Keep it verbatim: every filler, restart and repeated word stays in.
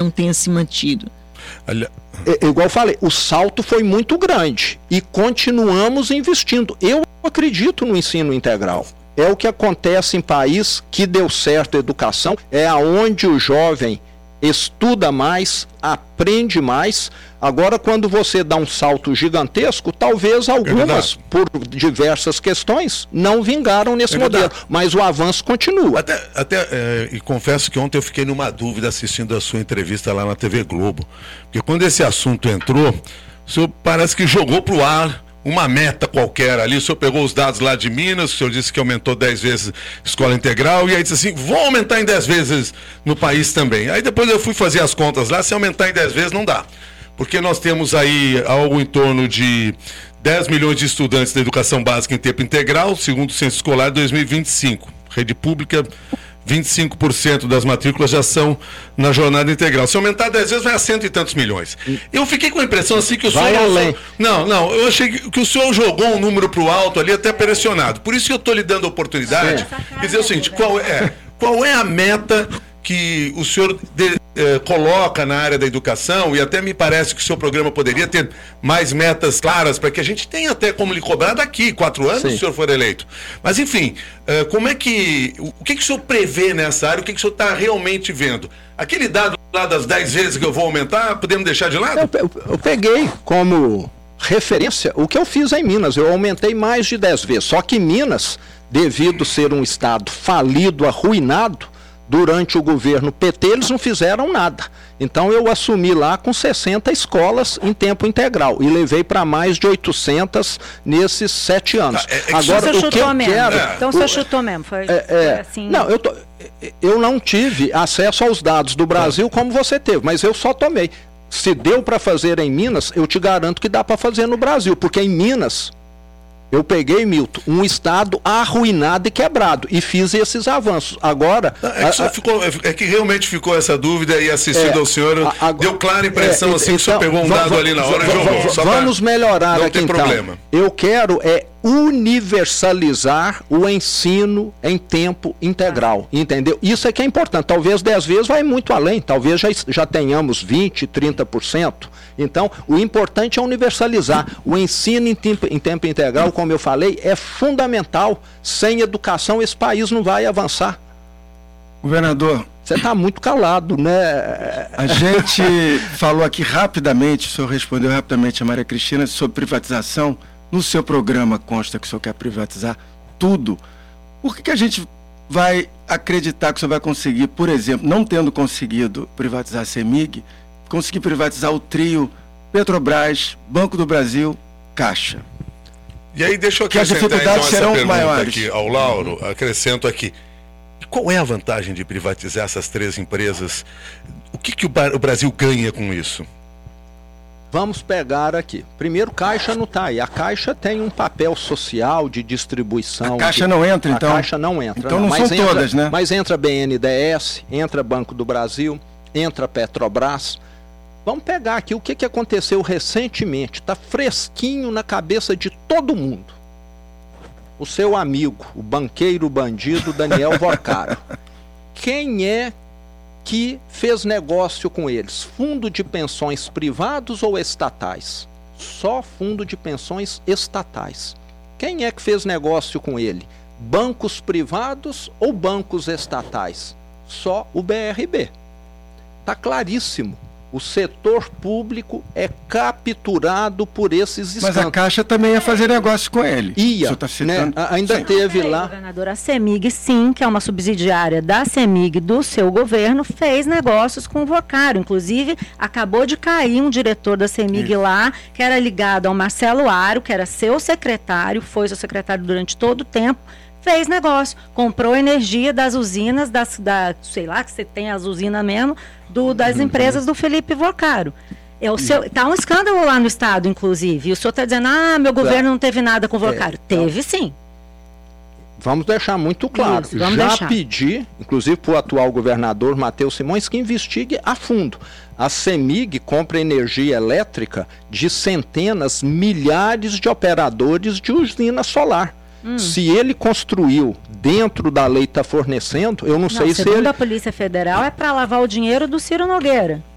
não tenha se mantido? Olha... É, igual eu falei, o salto foi muito grande e continuamos investindo. Eu acredito no ensino integral. É o que acontece em país que deu certo a educação, é aonde o jovem estuda mais, aprende mais. Agora, quando você dá um salto gigantesco, talvez algumas, é por diversas questões, não vingaram nesse é modelo, mas o avanço continua. Até, até é, e confesso que ontem eu fiquei numa dúvida assistindo a sua entrevista lá na T V Globo, porque quando esse assunto entrou, o senhor parece que jogou para o ar uma meta qualquer ali. O senhor pegou os dados lá de Minas, o senhor disse que aumentou dez vezes escola integral, e aí disse assim, vou aumentar em dez vezes no país também. Aí depois eu fui fazer as contas lá, se aumentar em dez vezes não dá, porque nós temos aí algo em torno de dez milhões de estudantes da educação básica em tempo integral, segundo o censo escolar de dois mil e vinte e cinco. Rede pública, vinte e cinco por cento das matrículas já são na jornada integral. Se aumentar dez vezes, vai a cento e tantos milhões. Eu fiquei com a impressão assim que o senhor... Vai além. Não, não, eu achei que, que o senhor jogou um número para o alto ali, até pressionado. Por isso que eu estou lhe dando a oportunidade de dizer o seguinte, qual é, qual é a meta que o senhor de, eh, coloca na área da educação, e até me parece que o seu programa poderia ter mais metas claras, para que a gente tenha até como lhe cobrar daqui, quatro anos, Sim. se o senhor for eleito. Mas, enfim, eh, como é que... O que, que o senhor prevê nessa área? O que, que o senhor está realmente vendo? Aquele dado lá das dez vezes que eu vou aumentar, podemos deixar de lado? Eu, eu, eu peguei como referência o que eu fiz em Minas. Eu aumentei mais de dez vezes. Só que Minas, devido ser um estado falido, arruinado, durante o governo P T, eles não fizeram nada. Então eu assumi lá com sessenta escolas em tempo integral e levei para mais de oitocentas nesses sete anos. É, é Agora, o que eu mesmo. quero... É. Então você chutou mesmo, foi, é, é, foi assim... Não, eu, tô, eu não tive acesso aos dados do Brasil como você teve, mas eu só tomei. Se deu para fazer em Minas, eu te garanto que dá para fazer no Brasil, porque em Minas... Eu peguei, Milton, um estado arruinado e quebrado e fiz esses avanços. Agora... É que, a, ficou, é que realmente ficou essa dúvida e assistindo é, ao senhor, a, a, deu clara impressão é, assim então, que o senhor pegou um dado ali na hora e jogou. Só vamos melhorar aqui então. Problema. Eu quero é universalizar o ensino em tempo integral, entendeu? Isso é que é importante. Talvez dez vezes vai muito além, talvez já, já tenhamos vinte, trinta por cento. Então, o importante é universalizar. O ensino em tempo, em tempo integral, como eu falei, é fundamental. Sem educação, esse país não vai avançar. Governador, você está muito calado, né? A gente falou aqui rapidamente, o senhor respondeu rapidamente a Maria Cristina sobre privatização. No seu programa consta que o senhor quer privatizar tudo. Por que, que a gente vai acreditar que o senhor vai conseguir, por exemplo, não tendo conseguido privatizar a CEMIG, conseguir privatizar o trio Petrobras, Banco do Brasil, Caixa? E aí deixa eu acrescentar então, essa pergunta maiores. aqui ao Lauro, acrescento aqui. Qual é a vantagem de privatizar essas três empresas? O que, que o Brasil ganha com isso? Vamos pegar aqui. Primeiro, Caixa não está aí. A Caixa tem um papel social de distribuição. A Caixa de... não entra, então? A Caixa não entra. Então não, não mas são entra, todas, né? Mas entra B N D E S, entra Banco do Brasil, entra Petrobras. Vamos pegar aqui o que, que aconteceu recentemente. Está fresquinho na cabeça de todo mundo. O seu amigo, o banqueiro bandido Daniel Vorcaro. Quem é que fez negócio com eles? Fundo de pensões privados ou estatais? Só fundo de pensões estatais. Quem é que fez negócio com ele? Bancos privados ou bancos estatais? Só o B R B. Está claríssimo. O setor público é capturado por esses escândalos. Mas a Caixa também ia fazer negócio com ele. Ia, tá citando... né? Ainda sim. teve aí, lá... Governador, a CEMIG, sim, que é uma subsidiária da CEMIG do seu governo, fez negócios com o Vorcaro. Inclusive, acabou de cair um diretor da CEMIG Isso. lá, que era ligado ao Marcelo Aro, que era seu secretário, foi seu secretário durante todo o tempo, fez negócio, comprou energia das usinas, das, da, sei lá, que você tem as usinas mesmo, do, das uhum. empresas do Felipe Vorcaro. É o seu, tá um escândalo lá no estado, inclusive. E o senhor está dizendo, ah, meu governo não teve nada com o Vorcaro. É, teve sim. Vamos deixar muito claro. Isso, vamos Já deixar. pedi, inclusive para o atual governador Matheus Simões, que investigue a fundo. A CEMIG compra energia elétrica de centenas, milhares de operadores de usina solar. Hum. Se ele construiu dentro da lei que está fornecendo, eu não, não sei se ele... Segundo a Polícia Federal, é para lavar o dinheiro do Ciro Nogueira.